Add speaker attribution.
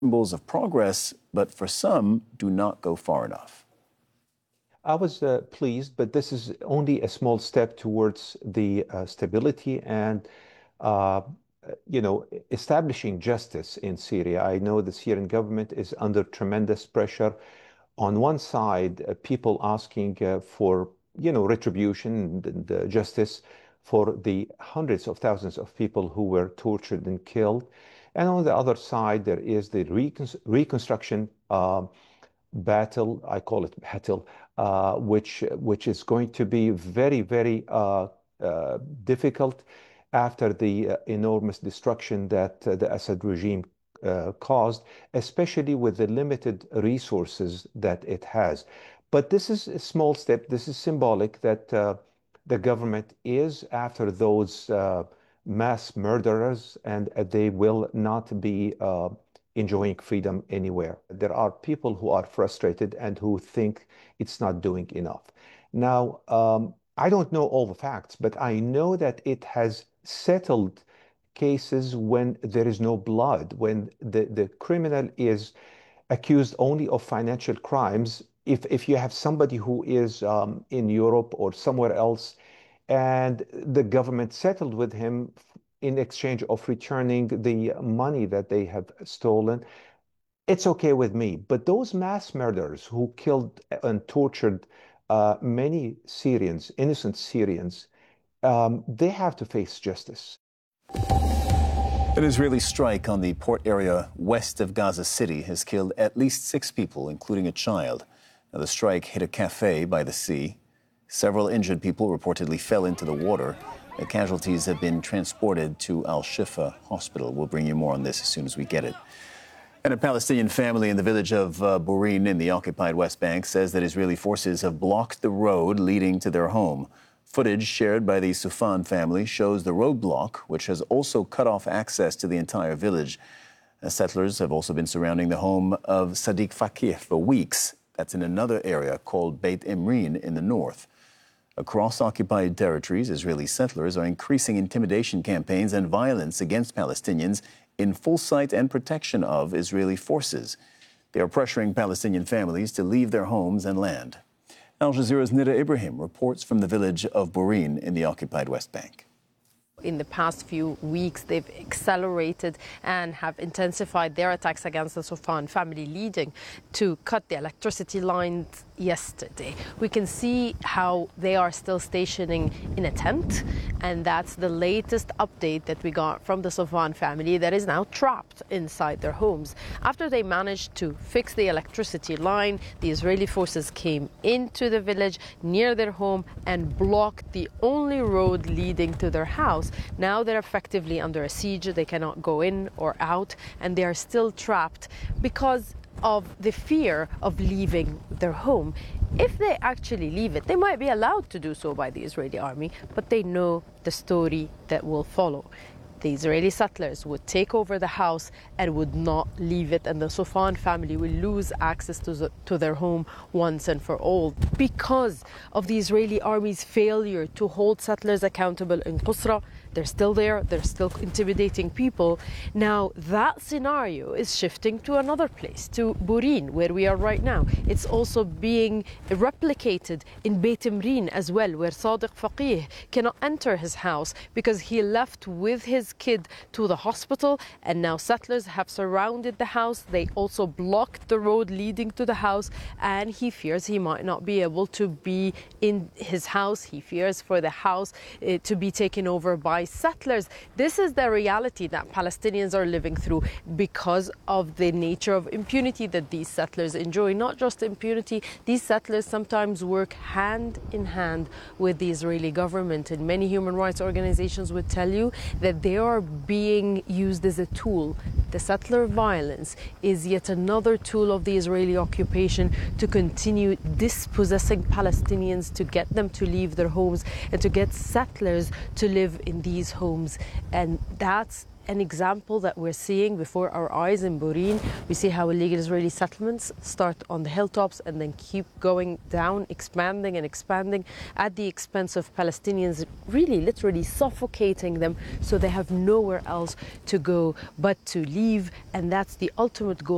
Speaker 1: Symbols of progress, but for some, do not go far enough.
Speaker 2: I was pleased, but this is only a small step towards the stability and, establishing justice in Syria. I know the Syrian government is under tremendous pressure. On one side, people asking for, retribution and justice for the hundreds of thousands of people who were tortured and killed. And on the other side, there is the reconstruction battle, I call it battle, which is going to be very, very difficult after the enormous destruction that the Assad regime caused, especially with the limited resources that it has. But this is a small step. This is symbolic that the government is after those mass murderers, and they will not be enjoying freedom anywhere. There are people who are frustrated and who think it's not doing enough. Now, I don't know all the facts, but I know that it has settled cases when there is no blood, when the criminal is accused only of financial crimes. If you have somebody who is in Europe or somewhere else, and the government settled with him in exchange of returning the money that they have stolen, it's okay with me. But those mass murderers who killed and tortured many Syrians, innocent Syrians, they have to face justice.
Speaker 1: An Israeli strike on the port area west of Gaza City has killed at least 6 people, including a child. Now, the strike hit a cafe by the sea. Several injured people reportedly fell into the water. The casualties have been transported to Al-Shifa Hospital. We'll bring you more on this as soon as we get it. And a Palestinian family in the village of Burin in the occupied West Bank says that Israeli forces have blocked the road leading to their home. Footage shared by the Soufan family shows the roadblock, which has also cut off access to the entire village. Settlers have also been surrounding the home of Sadiq Fakih for weeks. That's in another area called Beit Imrin in the north. Across occupied territories, Israeli settlers are increasing intimidation campaigns and violence against Palestinians in full sight and protection of Israeli forces. They are pressuring Palestinian families to leave their homes and land. Al Jazeera's Nida Ibrahim reports from the village of Burin in the occupied West Bank.
Speaker 3: In the past few weeks, they've accelerated and have intensified their attacks against the Soufan family, leading to cut the electricity lines yesterday. We can see how they are still stationing in a tent, and that's the latest update that we got from the Soufan family that is now trapped inside their homes. After they managed to fix the electricity line, the Israeli forces came into the village near their home and blocked the only road leading to their house. Now they're effectively under a siege. They cannot go in or out, and they are still trapped because of the fear of leaving their home. If they actually leave it, they might be allowed to do so by the Israeli army, but they know the story that will follow. The Israeli settlers would take over the house and would not leave it, and the Soufan family will lose access to their home once and for all. Because of the Israeli army's failure to hold settlers accountable in Qusra, they're still there, they're still intimidating people. Now that scenario is shifting to another place, to Burin, where we are right now. It's also being replicated in Beit Imrin as well, where Sadiq Fakih cannot enter his house because he left with his kid to the hospital, and now settlers have surrounded the house. They also blocked the road leading to the house, and he fears he might not be able to be in his house. He fears for the house to be taken over by settlers. This is the reality that Palestinians are living through because of the nature of impunity that these settlers enjoy. Not just impunity, these settlers sometimes work hand in hand with the Israeli government, and many human rights organizations would tell you that they are being used as a tool. The settler violence is yet another tool of the Israeli occupation to continue dispossessing Palestinians, to get them to leave their homes and to get settlers to live in these homes. And that's an example that we're seeing before our eyes in Burin. We see how illegal Israeli settlements start on the hilltops and then keep going down, expanding and expanding at the expense of Palestinians, really literally suffocating them so they have nowhere else to go but to leave. And that's the ultimate goal